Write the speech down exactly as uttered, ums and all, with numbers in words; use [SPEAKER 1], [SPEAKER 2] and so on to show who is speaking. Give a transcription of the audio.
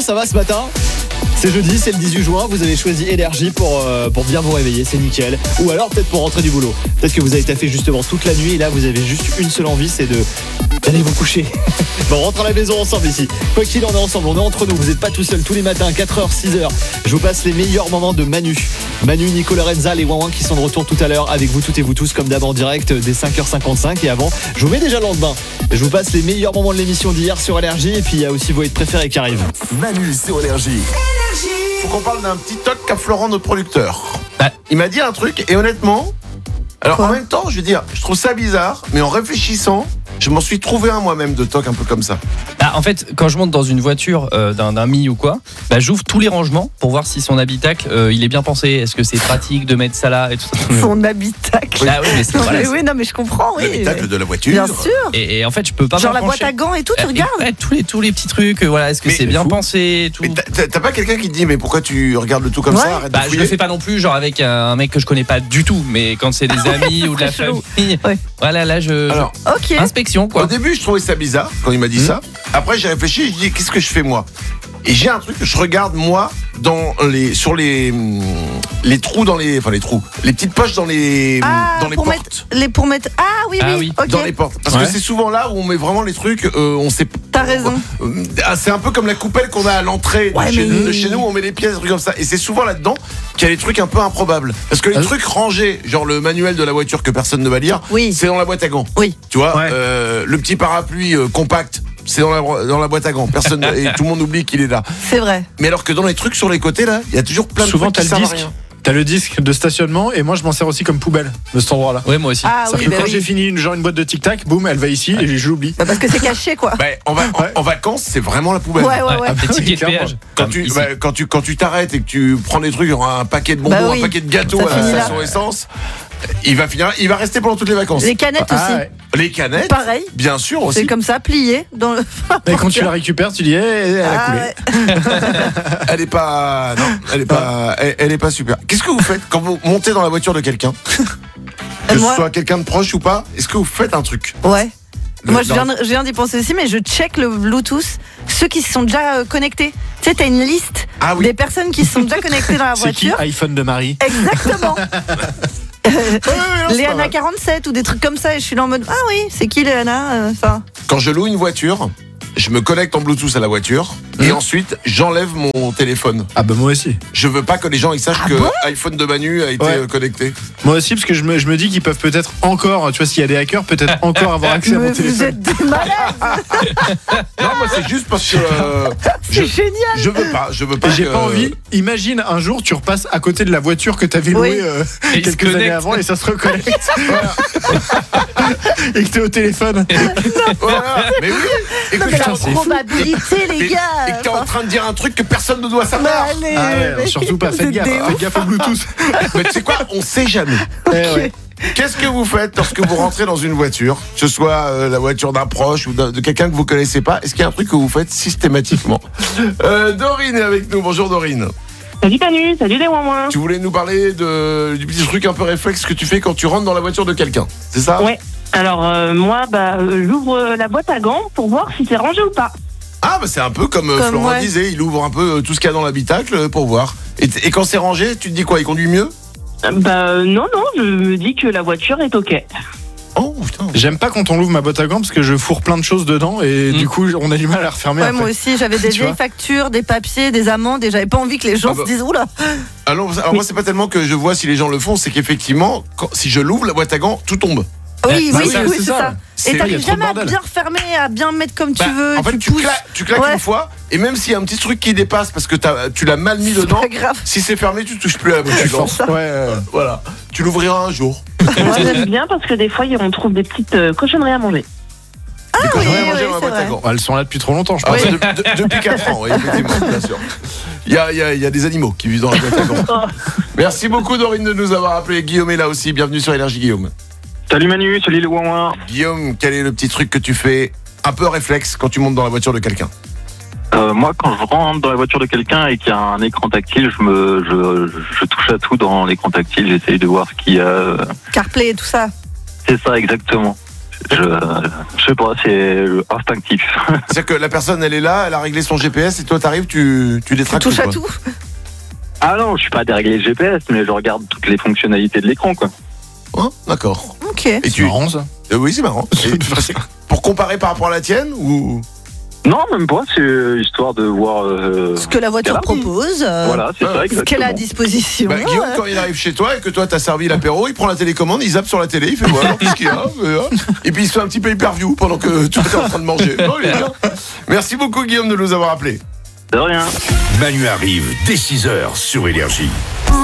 [SPEAKER 1] ça va ce matin ? C'est jeudi, c'est le dix-huit juin, vous avez choisi Énergie pour, euh, pour bien vous réveiller, c'est nickel. Ou alors peut-être pour rentrer du boulot. Peut-être que vous avez taffé justement toute la nuit et là vous avez juste une seule envie, c'est de d'aller vous coucher. Bon, on rentre à la maison ensemble ici. Quoi qu'il en est ensemble, on est entre nous, vous n'êtes pas tout seul tous les matins, quatre heures, six heures. Je vous passe les meilleurs moments de Manu. Manu, Nico Lorenza, les Ouin-Ouin qui sont de retour tout à l'heure avec vous toutes et vous tous comme d'hab en direct dès cinq heures cinquante-cinq. Et avant, je vous mets déjà le lendemain. Je vous passe les meilleurs moments de l'émission d'hier sur Énergie et puis il y a aussi vos hits préférés qui arrivent.
[SPEAKER 2] Manu sur Énergie.
[SPEAKER 3] Faut qu'on parle d'un petit toc qu'a Florent, notre producteur.
[SPEAKER 4] Ah.
[SPEAKER 3] Il m'a dit un truc et honnêtement, alors
[SPEAKER 5] Quoi
[SPEAKER 3] en même temps, je veux dire, je trouve ça bizarre, mais en réfléchissant, je m'en suis trouvé un moi-même de toc un peu comme ça.
[SPEAKER 4] Ah, en fait, quand je monte dans une voiture euh, d'un, d'un Mi ou quoi, bah, j'ouvre tous les rangements pour voir si son habitacle euh, il est bien pensé. Est-ce que c'est pratique de mettre ça là et tout ça.
[SPEAKER 5] Son habitacle.
[SPEAKER 4] Ah oui, mais c'est
[SPEAKER 5] Non,
[SPEAKER 4] voilà,
[SPEAKER 5] mais
[SPEAKER 4] c'est-
[SPEAKER 5] oui, non, mais je comprends, oui.
[SPEAKER 3] L'habitacle de la voiture.
[SPEAKER 5] Bien sûr.
[SPEAKER 4] Et, et en fait, je peux pas
[SPEAKER 5] Genre
[SPEAKER 4] me
[SPEAKER 5] la boîte
[SPEAKER 4] pencher.
[SPEAKER 5] à gants et tout, tu
[SPEAKER 4] Euh,
[SPEAKER 5] regardes.
[SPEAKER 4] ouais, tous les tous les petits trucs. euh, Voilà, est-ce que
[SPEAKER 3] Mais
[SPEAKER 4] c'est
[SPEAKER 3] c'est
[SPEAKER 4] bien
[SPEAKER 3] fou.
[SPEAKER 4] pensé, tout.
[SPEAKER 3] Mais t'as- t'as, t'as pas quelqu'un qui te dit, mais pourquoi tu regardes le tout comme
[SPEAKER 5] Ouais.
[SPEAKER 3] ça? Arrête
[SPEAKER 4] Bah,
[SPEAKER 3] de
[SPEAKER 4] je
[SPEAKER 3] fouiller.
[SPEAKER 4] le fais pas non plus, genre avec un mec que je connais pas du tout, mais quand c'est des amis ou de la
[SPEAKER 5] Très chelou.
[SPEAKER 4] famille,
[SPEAKER 5] Ouais.
[SPEAKER 4] voilà, là, je, je-
[SPEAKER 3] Alors,
[SPEAKER 5] Ok.
[SPEAKER 4] inspection
[SPEAKER 3] au
[SPEAKER 4] quoi.
[SPEAKER 3] début, je trouvais ça bizarre quand il m'a dit
[SPEAKER 4] Mmh.
[SPEAKER 3] ça. Après, j'ai réfléchi, je dis, qu'est-ce que je fais moi? Et j'ai un truc que je regarde moi dans les sur les hum, les trous dans les enfin les trous les petites poches dans les hum,
[SPEAKER 5] Ah,
[SPEAKER 3] dans les
[SPEAKER 5] pour
[SPEAKER 3] portes.
[SPEAKER 5] mettre les pour mettre. Ah oui,
[SPEAKER 4] Ah
[SPEAKER 5] oui.
[SPEAKER 4] oui,
[SPEAKER 5] Ok.
[SPEAKER 3] Dans les portes. Parce
[SPEAKER 4] Ouais.
[SPEAKER 3] que c'est souvent là où on met vraiment les trucs, euh, on sait.
[SPEAKER 5] T'as raison.
[SPEAKER 3] Euh, ah, c'est un peu comme la coupelle qu'on a à l'entrée de,
[SPEAKER 5] Ouais,
[SPEAKER 3] chez,
[SPEAKER 5] mais-
[SPEAKER 3] de chez nous, on met les pièces, des trucs comme ça. Et c'est souvent là-dedans qu'il y a les trucs un peu improbables. Parce que les
[SPEAKER 1] Ah.
[SPEAKER 3] trucs rangés, genre le manuel de la voiture que personne ne va lire,
[SPEAKER 5] Oui.
[SPEAKER 3] c'est dans la boîte à gants.
[SPEAKER 5] Oui.
[SPEAKER 3] Tu vois,
[SPEAKER 1] Ouais.
[SPEAKER 3] euh, le petit parapluie euh, compact, c'est dans la, dans la boîte à gants. Personne et tout le monde oublie qu'il est là.
[SPEAKER 5] C'est vrai.
[SPEAKER 3] Mais alors que dans les trucs sur les côtés là, il y a toujours plein de
[SPEAKER 6] Souvent,
[SPEAKER 3] trucs
[SPEAKER 6] t'as
[SPEAKER 3] qui
[SPEAKER 6] le
[SPEAKER 3] servent à
[SPEAKER 6] disque.
[SPEAKER 3] rien.
[SPEAKER 6] T'as le disque de stationnement et moi je m'en sers aussi comme poubelle de cet endroit-là.
[SPEAKER 4] Ouais, moi aussi.
[SPEAKER 5] Ah
[SPEAKER 6] C'est-à-dire
[SPEAKER 5] oui,
[SPEAKER 6] que
[SPEAKER 5] bah
[SPEAKER 6] quand
[SPEAKER 5] oui.
[SPEAKER 6] j'ai fini une, genre une boîte de Tic Tac, boum, elle va ici et je l'oublie.
[SPEAKER 5] Bah, parce que c'est caché quoi.
[SPEAKER 3] Bah, en, va- en-
[SPEAKER 6] Ouais.
[SPEAKER 3] en vacances, c'est vraiment la poubelle.
[SPEAKER 5] Ouais, ouais, ouais.
[SPEAKER 4] Ah, les tickets de
[SPEAKER 6] clairement.
[SPEAKER 4] péage.
[SPEAKER 3] Quand
[SPEAKER 4] Comme
[SPEAKER 3] tu,
[SPEAKER 4] ici.
[SPEAKER 3] bah, quand tu quand tu t'arrêtes et que tu prends des trucs, genre un paquet de bonbons,
[SPEAKER 5] Bah oui.
[SPEAKER 3] un paquet de gâteaux
[SPEAKER 5] Ça
[SPEAKER 3] à la
[SPEAKER 5] finit là.
[SPEAKER 3] station essence, il va finir, il va rester pendant toutes les vacances.
[SPEAKER 5] Les canettes
[SPEAKER 6] Ah,
[SPEAKER 5] aussi.
[SPEAKER 6] ouais.
[SPEAKER 3] Les canettes,
[SPEAKER 5] Pareil.
[SPEAKER 3] bien sûr aussi.
[SPEAKER 5] C'est comme ça, plié dans le.
[SPEAKER 6] Et quand tu la récupères, tu dis, eh, elle a
[SPEAKER 5] Ah,
[SPEAKER 6] coulé.
[SPEAKER 5] ouais.
[SPEAKER 3] Elle est pas, non, elle est pas, elle, elle est pas super. Qu'est-ce que vous faites quand vous montez dans la voiture de quelqu'un, que
[SPEAKER 5] Moi-
[SPEAKER 3] ce soit quelqu'un de proche ou pas? Est-ce que vous faites un truc?
[SPEAKER 5] Ouais.
[SPEAKER 3] Le-
[SPEAKER 5] Moi, je
[SPEAKER 3] dans-
[SPEAKER 5] viens, de- je viens d'y penser aussi, mais je check le Bluetooth, ceux qui se sont déjà euh, connectés. Tu sais, t'as une liste
[SPEAKER 3] Ah oui.
[SPEAKER 5] des personnes qui se sont déjà connectées dans la
[SPEAKER 6] C'est qui
[SPEAKER 5] voiture.
[SPEAKER 6] iPhone de Marie.
[SPEAKER 5] Exactement.
[SPEAKER 3] Ouais, ouais, ouais, non, c'est pas
[SPEAKER 5] Léana
[SPEAKER 3] mal.
[SPEAKER 5] quarante-sept ou des trucs comme ça, et je suis là en mode ah oui, c'est qui Léana euh, Enfin,
[SPEAKER 3] Quand je loue une voiture, je me connecte en Bluetooth à la voiture et
[SPEAKER 6] Mhm.
[SPEAKER 3] ensuite j'enlève mon téléphone.
[SPEAKER 6] Ah bah moi aussi.
[SPEAKER 3] Je veux pas que les gens ils sachent
[SPEAKER 5] Ah
[SPEAKER 3] que
[SPEAKER 5] bon
[SPEAKER 3] iPhone de Manu a été
[SPEAKER 6] Ouais.
[SPEAKER 3] euh, connecté.
[SPEAKER 6] Moi aussi parce que je me, je me dis qu'ils peuvent peut-être encore, tu vois, s'il y a des hackers, peut-être encore avoir accès à
[SPEAKER 5] mais
[SPEAKER 6] mon
[SPEAKER 5] vous
[SPEAKER 6] téléphone.
[SPEAKER 5] êtes des malades.
[SPEAKER 3] Non, moi c'est juste parce que euh,
[SPEAKER 5] C'est
[SPEAKER 3] je,
[SPEAKER 5] génial.
[SPEAKER 3] je veux pas, je veux pas.
[SPEAKER 6] Et j'ai
[SPEAKER 3] que-
[SPEAKER 6] pas envie. Imagine un jour tu repasses à côté de la voiture que t'avais louée
[SPEAKER 5] Oui.
[SPEAKER 6] euh,
[SPEAKER 4] Et il se
[SPEAKER 6] quelques années
[SPEAKER 4] connecte.
[SPEAKER 6] avant et ça se reconnecte. Voilà. Et que t'es au téléphone.
[SPEAKER 3] Voilà. Mais oui. Et
[SPEAKER 5] Non,
[SPEAKER 3] que
[SPEAKER 5] mais
[SPEAKER 3] je-
[SPEAKER 5] la
[SPEAKER 6] c'est fou.
[SPEAKER 5] probabilité, les
[SPEAKER 3] et-
[SPEAKER 5] gars.
[SPEAKER 3] et que t'es en train de dire un truc que personne ne doit
[SPEAKER 5] Mais
[SPEAKER 3] savoir.
[SPEAKER 5] allez,
[SPEAKER 6] Ah ouais,
[SPEAKER 5] mais
[SPEAKER 6] surtout pas,
[SPEAKER 5] vous
[SPEAKER 6] faites
[SPEAKER 5] êtes
[SPEAKER 6] gaffe,
[SPEAKER 5] des
[SPEAKER 6] faites
[SPEAKER 5] ouf.
[SPEAKER 6] gaffe au Bluetooth.
[SPEAKER 3] Mais tu sais quoi, on sait jamais.
[SPEAKER 6] Eh ouais.
[SPEAKER 3] Qu'est-ce que vous faites lorsque vous rentrez dans une voiture, que ce soit euh, la voiture d'un proche ou d'un- de quelqu'un que vous connaissez pas? Est-ce qu'il y a un truc que vous faites systématiquement? euh, Dorine est avec nous. Bonjour Dorine.
[SPEAKER 7] Salut Manu, salut les ouin-ouin.
[SPEAKER 3] Tu voulais nous parler de, du petit truc un peu réflexe que tu fais quand tu rentres dans la voiture de quelqu'un, c'est ça?
[SPEAKER 7] Ouais. Alors euh, moi, bah, euh, j'ouvre euh, la boîte à gants pour voir si c'est rangé ou pas.
[SPEAKER 3] Ah bah c'est un peu comme, euh,
[SPEAKER 5] Comme,
[SPEAKER 3] Florent
[SPEAKER 5] ouais.
[SPEAKER 3] disait, il ouvre un peu euh, tout ce qu'il y a dans l'habitacle euh, pour voir. Et, t- et quand c'est rangé, tu te dis quoi? Il conduit mieux?
[SPEAKER 7] Euh, Bah euh, non, non, je me dis que la voiture est ok.
[SPEAKER 3] Oh putain.
[SPEAKER 6] J'aime pas quand on ouvre ma boîte à gants parce que je fourre plein de choses dedans et
[SPEAKER 4] Mm.
[SPEAKER 6] du coup on a du mal à la refermer.
[SPEAKER 5] Ouais,
[SPEAKER 6] après.
[SPEAKER 5] moi aussi, j'avais des
[SPEAKER 6] Tu
[SPEAKER 5] vieilles
[SPEAKER 6] vois
[SPEAKER 5] factures, des papiers, des amendes, et j'avais pas envie que les gens
[SPEAKER 3] Ah bah.
[SPEAKER 5] se disent oula.
[SPEAKER 3] Alors, alors moi c'est pas tellement que je vois si les gens le font, c'est qu'effectivement, quand- si je l'ouvre la boîte à gants, tout tombe.
[SPEAKER 5] Oui,
[SPEAKER 6] bah
[SPEAKER 5] oui,
[SPEAKER 6] oui,
[SPEAKER 5] oui,
[SPEAKER 6] c'est
[SPEAKER 5] c'est
[SPEAKER 6] ça.
[SPEAKER 5] ça.
[SPEAKER 3] C'est-
[SPEAKER 5] Et
[SPEAKER 6] il y a
[SPEAKER 5] t'arrives
[SPEAKER 6] trop de
[SPEAKER 5] jamais à
[SPEAKER 6] bordel.
[SPEAKER 5] bien refermer, à bien mettre comme tu
[SPEAKER 3] Bah,
[SPEAKER 5] veux.
[SPEAKER 3] en fait,
[SPEAKER 5] tu,
[SPEAKER 3] tu,
[SPEAKER 5] pousses.
[SPEAKER 3] claques, tu claques
[SPEAKER 5] Ouais.
[SPEAKER 3] une fois, et même s'il y a un petit truc qui dépasse parce que t'as- tu l'as mal mis
[SPEAKER 5] C'est
[SPEAKER 3] dedans,
[SPEAKER 5] pas grave.
[SPEAKER 3] si c'est fermé, tu touches plus à la boîte à
[SPEAKER 6] Tu
[SPEAKER 3] gants.
[SPEAKER 6] forces. Ouais, ouais.
[SPEAKER 3] Voilà. Tu l'ouvriras un jour.
[SPEAKER 7] Moi j'aime bien parce que des fois on trouve des petites euh, cochonneries à manger.
[SPEAKER 3] Des
[SPEAKER 5] oui,
[SPEAKER 3] cochonneries à
[SPEAKER 5] oui,
[SPEAKER 3] manger
[SPEAKER 5] oui,
[SPEAKER 3] dans la
[SPEAKER 5] c'est
[SPEAKER 3] boîte à
[SPEAKER 5] vrai.
[SPEAKER 3] gants.
[SPEAKER 6] Ah, elles sont là depuis trop longtemps, je
[SPEAKER 3] Ah,
[SPEAKER 6] pense.
[SPEAKER 3] c'est de- de- depuis quatre ans, oui, effectivement, bien sûr. Il y a, il y a- il y a des animaux qui vivent dans la boîte à gants. Merci beaucoup Dorine de nous avoir appelé. Guillaume est là aussi. Bienvenue sur Énergie Guillaume.
[SPEAKER 8] Salut Manu, salut les ouin-ouin.
[SPEAKER 3] Guillaume, quel est le petit truc que tu fais un peu réflexe quand tu montes dans la voiture de quelqu'un?
[SPEAKER 8] Euh, moi, quand je rentre dans la voiture de quelqu'un et qu'il y a un écran tactile, je me, je, je touche à tout dans l'écran tactile. J'essaye de voir ce qu'il y a.
[SPEAKER 5] CarPlay et tout ça.
[SPEAKER 8] C'est ça exactement. Je, je sais pas, c'est instinctif.
[SPEAKER 3] C'est-à-dire que la personne, elle est là, elle a réglé son G P S et toi, t'arrives, tu, tu
[SPEAKER 5] Tu
[SPEAKER 3] détraques
[SPEAKER 5] touches
[SPEAKER 3] tout,
[SPEAKER 5] à
[SPEAKER 3] quoi.
[SPEAKER 5] tout.
[SPEAKER 8] Ah non, je suis pas à dérégler le G P S, mais je regarde toutes les fonctionnalités de l'écran, quoi.
[SPEAKER 3] Hein, d'accord.
[SPEAKER 5] Ok.
[SPEAKER 3] Et
[SPEAKER 6] C'est
[SPEAKER 3] tu...
[SPEAKER 6] marrant ça.
[SPEAKER 3] Euh, oui, c'est marrant. Et pour comparer par rapport à la tienne ou...
[SPEAKER 8] Non, même pas, c'est histoire de voir... euh,
[SPEAKER 5] Ce que la voiture
[SPEAKER 8] qu'elle a mis.
[SPEAKER 5] propose. euh,
[SPEAKER 8] Voilà, c'est ça,
[SPEAKER 5] Ce qu'elle a à
[SPEAKER 8] exactement.
[SPEAKER 5] disposition.
[SPEAKER 3] Bah, Guillaume,
[SPEAKER 5] euh,
[SPEAKER 3] quand il arrive chez toi et que toi t'as servi l'apéro, il prend la télécommande, il zappe sur la télé, il fait voilà, qu'est-ce qu'il y a euh, hein. Et puis il se fait un petit pay-per-view pendant que tu es en train de manger. Non, il est bien. Merci beaucoup Guillaume de nous avoir appelés.
[SPEAKER 8] De rien.
[SPEAKER 2] Manu arrive dès six heures sur Énergie.